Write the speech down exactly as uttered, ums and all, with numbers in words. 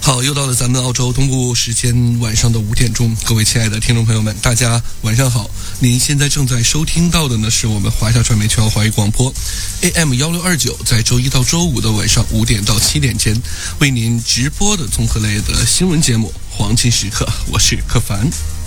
好，又到了咱们澳洲东部时间晚上的五点钟，各位亲爱的听众朋友们，大家晚上好。您现在正在收听到的呢，是我们华夏传媒全华语广播 A M 一六二九，在周一到周五的晚上五点到七点间，为您直播的综合类的新闻节目《黄金时刻》，我是柯凡。